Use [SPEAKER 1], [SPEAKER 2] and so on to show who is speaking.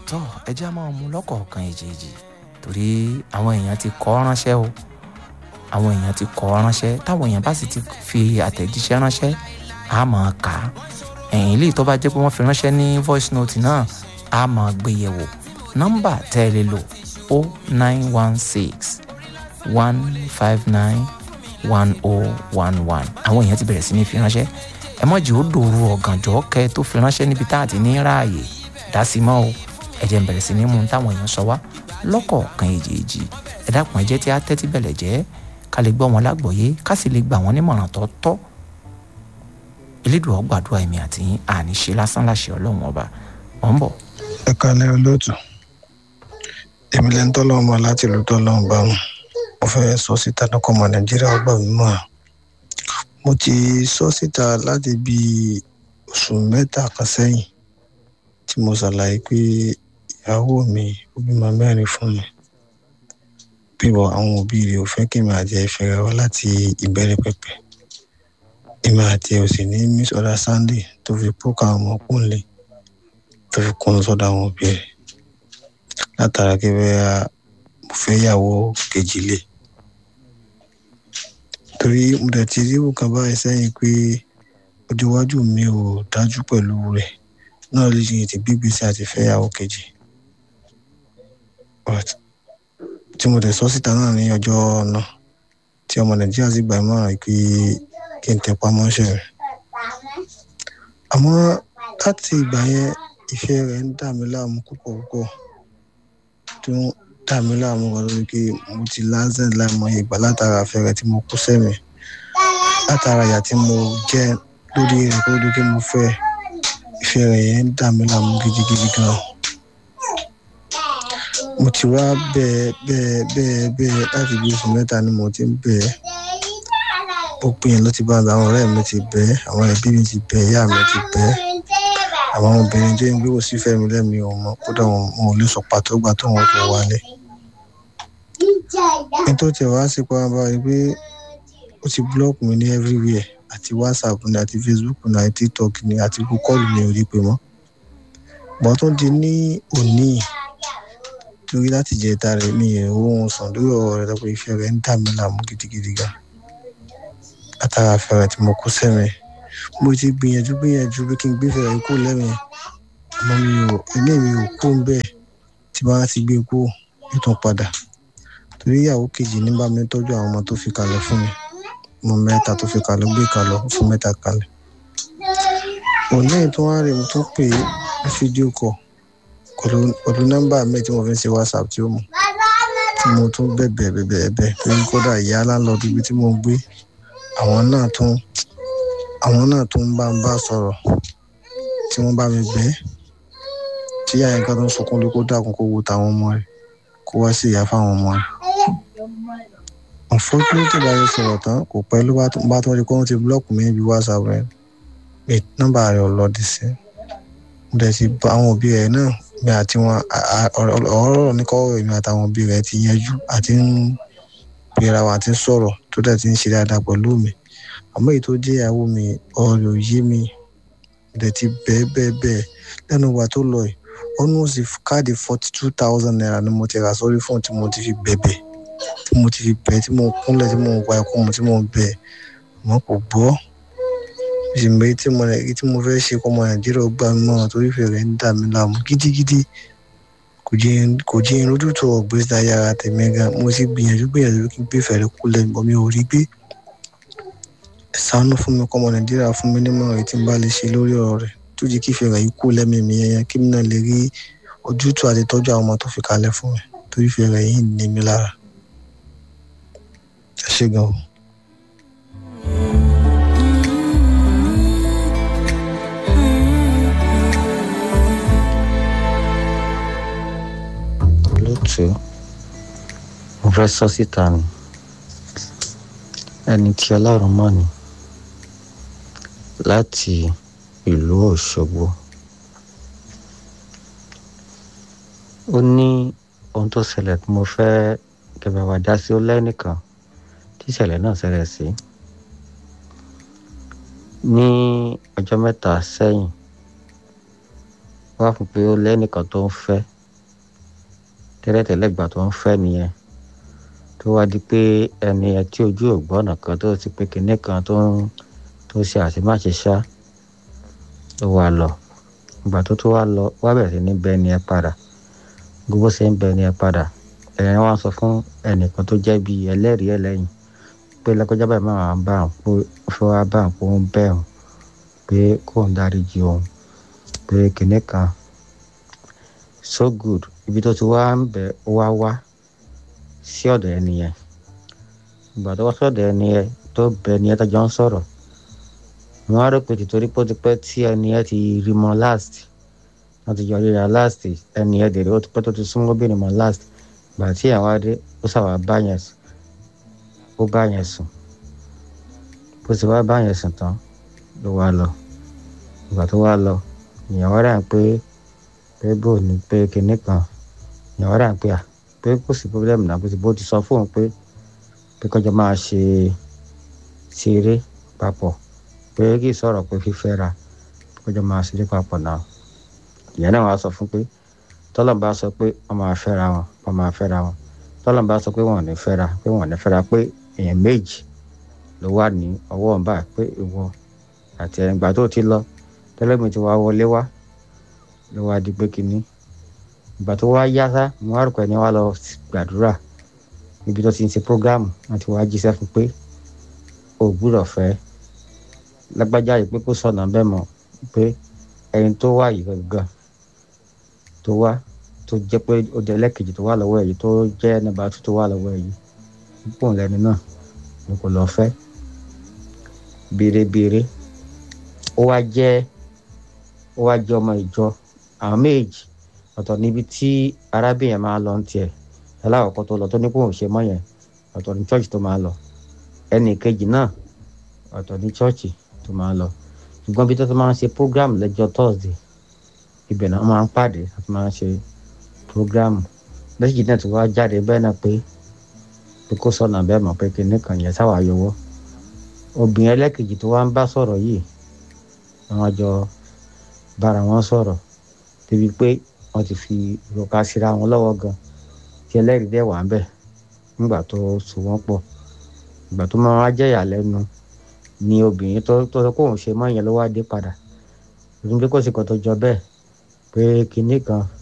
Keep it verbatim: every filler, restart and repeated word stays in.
[SPEAKER 1] tó ẹ jẹ́ máa mú lọ́kọ̀ọ̀kan èjèèjì torí àwọn èèyàn ti kọ ránṣẹ́ o àwọn èèyàn ti kọ ránṣẹ́ táwọn èèyàn bá sì ti fi àtẹ̀jíṣẹ́ ránṣẹ́ a máa kà á ẹ̀yìn ilé tó bá jẹ́ pé wọ́n fi ránṣẹ́ ní voice note náà a máa gbé yẹ̀wò nọ́mbà tẹ́ ẹ lè lò o nine one six one five nine one o one one àwọn èèyàn ti bẹ̀rẹ̀ sí ní fi ránṣẹ́ ẹ mọ̀ jẹ́ ó dòru ọ̀gànjọ́ kẹ́ tó fi ránṣẹ́ níbi tá a ti ní ráàyè dá sí mọ́ o ẹ jẹ́ n bẹ̀rẹ̀ sí ní mú táwọn èèyàn sọ wá lọ́kọ̀ọ̀kan èjèèjì ẹ dákun ẹ jẹ́ tí a tẹ́tí bẹ̀lẹ̀ jẹ́ ká lè gbọ́ wọn lágbọ̀ọ́yé ká sì lè gbà wọ́n nímọ̀ràn tó tọ́ elédùn ọgbàdúrà èmi àti yín àní ṣe lásán láṣẹ ọlọ́run ọba ọ̀ ń bọ̀.
[SPEAKER 2] ẹ kálẹ́ olóòtú èmi lẹ́ni tọ́lọ́mọ láti ìlú tọ́lọ́mọ bá wọn mo fẹ́ sọ síta lọ́kọ̀ ọmọ nàìjíríà ọgbà mi mọ́ mo ti sọ síta láti bí oṣù mẹ́ta kan sẹ́yìn tí mo ṣàlàyé pé ìyàwó mi ó bímọ mẹ́rin fún mi bí wọ́n àwọn òbí rẹ̀ ò fẹ́ kí èmi àti ẹ̀ fẹ́ra wá láti ìbẹ̀rẹ̀ pẹ̀pẹ̀ èmi àti ẹ̀ ò sì ní miss other sunday tó fi pókà ọmọ kúnlẹ̀ tó fi kún sọ́dọ̀ àwọn òbí rẹ̀ látara kí bẹ́ẹ̀ mo fẹ́ yàwó kejì lé torí mo dẹ̀ ti rí nǹkan báyìí sẹ́yìn pé ọjọ́ iwájú mi ò dájú pẹ̀lú rẹ̀ náà lè ṣe ti gbígbèsè àti fẹ́ yàwó kejì tí mo dẹ̀ sọ síta náà ní ọjọ́ náà tí ọmọ nàìjíríà sì gbà mọ́ràn pé kí n tẹpá mọ́ṣẹ́ rẹ̀ àmọ́ láti ìgbà yẹn ìfẹ́ rẹ̀ ń dà mí láàmú púpọ̀ púpọ̀ tó ń dà mí láàmú kan lórí pé mo ti lásán láìmọ̀ ìgbà látara àfẹ́ rẹ̀ tí mo kú sẹ́mi látara ìyà tí mo jẹ́ lórí rẹ̀ kó lórí pé mo fẹ́ ìfẹ́ rẹ̀ yẹn ń dà mí láàmú gidigidi gan mo ti wá bẹ́ẹ̀ bẹ́ẹ̀ bẹ́ẹ̀ bẹ́ẹ̀ láti bí oṣù mẹ́ta ni mo ti ń bẹ́ẹ̀ ó pín in ló ti bá àwọn ọ̀rẹ́ mi ti bẹ́ẹ̀ àwọn ẹbí mi ti bẹ́ẹ̀ ìyá mi ti bẹ́ẹ̀ àwọn obìnrin tó ń gbé wò sí fẹ́mi lẹ́mi ọmọ kódà wọn ò lè sọ pàtó gbà tó wọn tó wálé nítorí tí wàá sì pa báyìí pé ó ti búlọ́ọ̀kù mi ní everywhere àti whatsapp ni àti facebook ni àti tiktok ni àti kọ́ọ̀lù mi ò rí pé mọ́ bọ́n tó di ní òní torí láti jẹ ìta rẹ̀ mi ẹ̀ owó sàn lórí ọ̀rọ̀ rẹ̀ lọ́pọ̀ ìfẹ́ rẹ̀ ń dà mí láàmú gidigidi gan látara àfẹ́ rẹ̀ tí mo kú sẹ́mi mo ti gbìyànjú gbìyànjú pé kí n gbé fẹ́rẹ̀ kú lẹ́mìí àmọ́ mi ò ilé mi ò kú ń bẹ́ẹ̀ tí bá ti gbé kú ètò padà torí ìyàwó kejì ní bá mi tọ́jú àwọn ọmọ tó fi kalẹ̀ fún mi mo mẹ́ta tó fi kalẹ̀ gbé kalẹ̀ fún mẹ́ta kalẹ̀ òun lẹ́yìn tó wá rè mo tún pè é fídíò kọ̀ pẹ̀lú nọ́mbà mi tí mo fi ń ṣe whatsapp tí ó mọ̀ tí mo tún bẹ̀bẹ̀ bẹ̀bẹ̀ ẹ̀bẹ̀ torí kódà ìyá láńlọ́ọ̀dù ibi tí mo gbé àwọn náà tún àwọn náà tún ń bá ń bá sọ̀rọ̀ tí wọ́n bá mi bẹ̀ tí ìyá yẹn kan tó ń sunkún lé kó dákun kó wo tàwọn ọmọ rẹ̀ kó wá sí ìyá fáwọn ọmọ rẹ̀ unfortunately bá yẹ sọ̀rọ̀ tán kò pẹ́ ló bá tó rí kó wọ́n ti búlọ́ọ̀kù mi níbi whatsapp rẹ̀ nọ́mbà rẹ̀ ò lọ dì sí mo dẹ̀ ti bá àwọn òbí rẹ̀ náà mi àti wọn ọ̀rọ̀ ní kọ́ èmi àtàwọn òbí rẹ̀ ti yanjú àti ń pera wa àti ń sọ̀rọ̀ tó dẹ̀ ti ń ṣe dáadáa pẹ̀lú mi àmọ́ èyí tó jẹ́ ìyàwó mi ọ̀rọ̀ yé mi dẹ̀ ti bẹ́ẹ̀ bẹ́ẹ̀ bẹ́ẹ̀ lẹ́nu wa tó lọ yìí almost káàdì forty two thousand naira ni mo ti rà sórí fóònù tí mo ti fi bẹ̀bẹ̀ tí mo ti fi bẹ̀ tí mo kúnlẹ̀ tí mo wá ẹkún mu tí mo bẹ̀ àmọ́ kò gbọ́ ìsìnbẹ́ tí mo rẹ̀ tí mo fẹ́ ṣe kọ́ ọmọ nàìjíríà gbà mí mọ́ torí ìfẹ́ rẹ̀ ń dà mí láàmú gidigidi kò jẹ́ irun ojú tó ọ̀gbẹ́ dáyà ara tẹ̀mí gan mo sì gbìyànjú gbìyànjú kí n gbé fẹ̀rẹ̀ kú lẹ́nu bọ́ mi ò rí gbé ṣàánú fún mi kọ́ ọmọ nàìjíríà fún mi nímọ̀ràn tí n bá lè ṣe lórí ọ̀rọ̀ rẹ̀ tó jẹ́ kí ìfẹ́ rẹ̀ yìí kú lẹ́mìí mi yẹn kí mi náà lè rí ojútùú àti tọ́jú àwọn ọmọ tó fi kalẹ̀ fún mi torí ìfẹ́ rẹ̀ yìí ní mi lára ẹ ṣé gan o.
[SPEAKER 3] olóòtú mo fẹ́ sọ síta ni ẹni tí ọlọ́run mọ̀ ni láti ìlú Òṣogbo ó ní ohun tó ṣẹlẹ̀ tí mo fẹ́ kẹfẹ́ wá dá sí ó lẹ́nìkan tí ìṣẹ̀lẹ̀ náà ṣẹlẹ̀ sí ní ọjọ́ mẹ́ta sẹ́yìn wá fún pé ó lẹ́nìkan tó ń fẹ́ tẹ́lẹ̀tẹ́lẹ̀ gbà tó ń fẹ́ nìyẹn tó wá di pé ẹni ẹ tí ojú ògbọ́nà kan tó ti pé kinní kan tó ń tó ṣe àṣemáṣe ṣá ló wá lọ ìgbà tó tó wá lọ wá bẹ̀rẹ̀ sí ní bẹ́ẹ̀ ni ẹ padà gbogbo ṣe ń bẹ́ẹ̀ ni ẹ padà ẹ̀yìn wá sọ fún ẹnìkan tó jẹ́ bíi ẹlẹ́rìí ẹlẹ́yìn pé lákọjá báyìí máa bá àwọn pé ó fẹ́ wá bá àwọn pé ó ń bẹ̀ òun pé kó ń dáríjì òun pé kinní kan so good ibi tó ti wá ń bẹ̀ ó wá wá sí ọ̀dọ̀ ẹni yẹn ìgbà tó wá sọ̀dọ̀ ẹni yẹn tó bẹ ẹni yẹn tó jọ ń sọ̀rọ̀ wọ́n á rò pé tìtorí pé ó ti pẹ́ tí ẹni yẹn ti rí mọ́ last wọ́n ti yọ ríra last ẹni yẹn dèrè ó ti pẹ́ tó ti súnmọ́ obìnrin mọ́ last ìgbà tí àwọn adé ó sábà bá yẹn sùn ó bá yẹn sùn bó ti wá bá yẹn sùn tán ló wá lọ ìgbà tó wá lọ ìyàwó rà ń pé pé bò ní pé kinní kan ìyàwó rà ń pé à pé kò sí problem náà bó ti bó ti sọ fóun pé pé kọjá máa ṣe ṣeré papọ̀ pé kì í sọ̀rọ̀ pé fífẹ́ra kọjá máa ṣeré papọ̀ náà ìyẹn náà wàá sọ fún pé tọ́lọ́n bá sọ pé wọ́n máa fẹ́ra wọn wọ́n máa fẹ́ra wọn tọ́lọ́n bá sọ pé wọ́n ò ní fẹ́ra pé wọ́n ò ní fẹ́ra pé èèyàn méjì ló wà ní ọwọ́ ọ̀nba pé ìwọ àti ẹ̀ǹgbà tó ti lọ tẹ́lẹ̀mí ti wá wọlé wá ló wá di pé kínní ìgbà tó wá yá sá mo wá rò pé ẹni wá lọ gbàdúrà ibi tó ti ń ṣe prógráàmù wọn ti wá jíṣẹ́ fún pé o gbúdọ̀ fẹ́ lágbájá yìí pé kó sọ̀nà bẹ́ẹ̀ mọ̀ pé ẹni tó wà yìí gangan tó wá tó jẹ́ pé ó jẹ́ ẹlẹ́kejì tó wà lọ́wọ́ èyí tó jẹ́ nọ́mbà two tó wà lọ́wọ́ èyí pọ̀ lẹ́nu náà ni kò lọ fẹ́ béèrè-béèrè ó wá jẹ́ ó wá jẹ́ ọmọ ìjọ àwọn méjì ọ̀tọ̀ níbi tí arábìnrin máa lọ ń tiẹ̀ aláwọ̀kọ́ tó lọ tó ní kó òun ṣe mọ́ yẹn ọ̀tọ̀ ní church tó máa lọ ẹnì kejì náà ọ̀tọ̀ ní church tó máa lọ ṣùgbọ́n bí tó ti máa ń ṣe program lẹ́jọ́ Thursday ibẹ̀ náà máa ń pàdé àti máa ń ṣe program méjì náà tó wá jáde bẹ́ẹ̀ náà pé pé kó sọ̀nà bẹ́ẹ̀ mọ̀ pé kinní kan yẹn sáwà yọwọ́ obìnrin ẹlẹ́kejì tó wá ń bá sọ̀rọ̀ yìí àwọn jọ bára wọn sọ̀rọ̀ débi pé wọ́n ti fi ìrọ̀ká síra wọn lọ́wọ́ gan tí ẹlẹ́rìí dẹ̀ wà ń bẹ̀ nígbà tó so wọ́n pọ̀ ìgbà tó máa wá jẹ́ ìyàlẹ́nu ni obìnrin tó tó kóun ṣe mọ́ yẹn ló wá dé padà ìdúró pé kò sí kan tó jọ bẹ́ẹ̀ pé kinní kan